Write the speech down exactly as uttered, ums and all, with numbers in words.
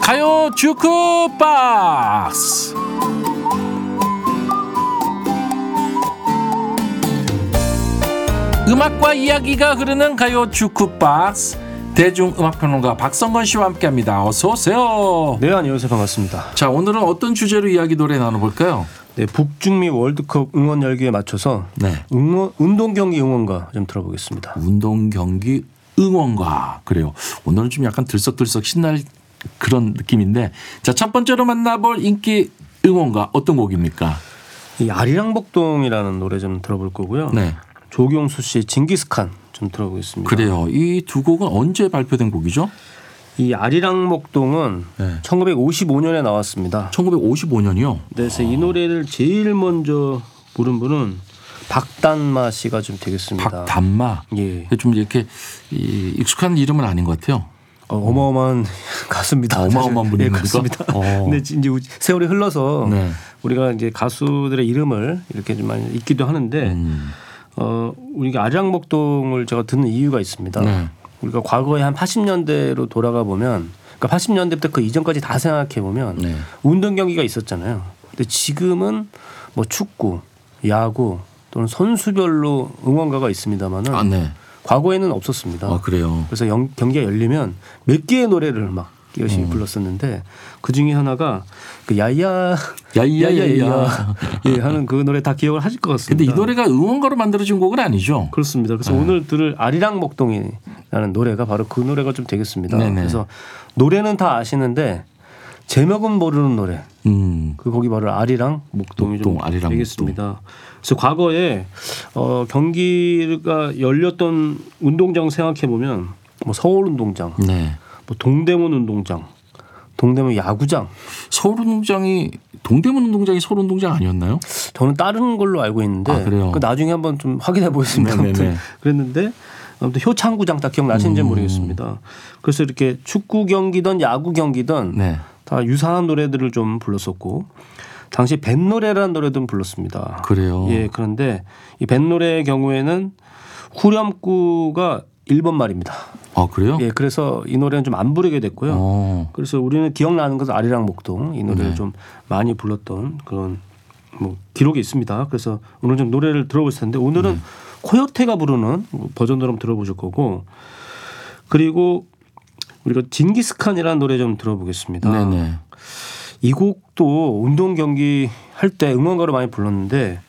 가요 주크박스. 음악과 이야기가 흐르는 가요 주크박스, 대중음악평론가 박성건 씨와 함께합니다. 어서 오세요. 네, 안녕하세요. 반갑습니다. 자, 오늘은 어떤 주제로 이야기 노래 나눠볼까요? 네, 북중미 월드컵 응원 열기에 맞춰서 네. 응원, 운동 경기 응원가 좀 들어보겠습니다. 운동 경기 응원가. 그래요. 오늘은 좀 약간 들썩들썩 신날 그런 느낌인데, 자, 첫 번째로 만나볼 인기 응원가 어떤 곡입니까? 이 아리랑복동이라는 노래 좀 들어볼 거고요. 네. 조경수 씨 징기스칸 좀 들어보겠습니다. 그래요. 이 두 곡은 언제 발표된 곡이죠? 이 아리랑복동은 네. 천구백오십오 년에 나왔습니다. 천구백오십오 년이요? 그래서 이 노래를 제일 먼저 부른 분은 박단마 씨가 좀 되겠습니다. 박단마. 예. 좀 이렇게 이 익숙한 이름은 아닌 것 같아요. 어, 어마어마한 가수입니다. 아, 어마어마한 분입니까? 네, 그렇습니다. 어. 근데 이제 세월이 흘러서 네. 우리가 이제 가수들의 이름을 이렇게 좀 많이 잊기도 하는데 음. 어, 우리가 아리랑복동을 제가 듣는 이유가 있습니다. 네. 우리가 과거에 한 팔십 년대로 돌아가 보면, 그러니까 팔십 년대부터 그 이전까지 다 생각해 보면 네. 운동 경기가 있었잖아요. 근데 지금은 뭐 축구, 야구 또는 선수별로 응원가가 있습니다만은 아, 네. 과거에는 없었습니다. 아, 그래요. 그래서 영, 경기가 열리면 몇 개의 노래를 막 열심히 음. 불렀었는데 그 중에 하나가 그 야야 야야야야 예 하는 그 노래 다 기억을 하실 것 같습니다. 근데 이 노래가 응원가로 만들어진 곡은 아니죠? 그렇습니다. 그래서 네. 오늘 들을 아리랑복동이라는 노래가 바로 그 노래가 좀 되겠습니다. 네네. 그래서 노래는 다 아시는데 제목은 모르는 노래. 음. 그 곡이 바로 아리랑 목동이 목동, 좀 아리랑 되겠습니다. 그래서 과거에 어, 경기가 열렸던 운동장 생각해 보면 뭐 서울운동장, 네. 뭐 동대문 운동장, 동대문 야구장. 서울운동장이 동대문 운동장이 서울운동장 아니었나요? 저는 다른 걸로 알고 있는데 아, 그래요? 그 나중에 한번 좀 확인해 보겠습니다. 네네네. 아무튼 그랬는데 아무튼 효창구장 딱 기억나시는지 는 음. 모르겠습니다. 그래서 이렇게 축구 경기든 야구 경기든 네. 다 유사한 노래들을 좀 불렀었고 당시 뱃노래라는 노래도 불렀습니다. 그래요. 예, 그런데 이 뱃노래의 경우에는 후렴구가 일본 말입니다. 아, 그래요? 예, 그래서 이 노래는 좀 안 부르게 됐고요. 어. 그래서 우리는 기억나는 것은 아리랑복동 이 노래를 네. 좀 많이 불렀던 그런 뭐 기록이 있습니다. 그래서 오늘 좀 노래를 들어볼 텐데 오늘은 네. 코요테가 부르는 버전으로 한번 들어보실 거고 그리고 우리가 징기스칸이라는 노래 좀 들어보겠습니다. 네네. 이 곡도 운동 경기 할 때 응원가로 많이 불렀는데